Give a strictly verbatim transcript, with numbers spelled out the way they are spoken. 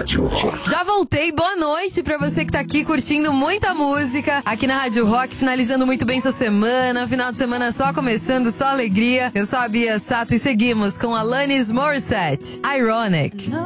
Rádio Rock. Já voltei, boa noite pra você que tá aqui curtindo muita música aqui na Rádio Rock, finalizando muito bem sua semana, final de semana só começando, só alegria. Eu sou a Bia Sato e seguimos com Alanis Morissette, Ironic.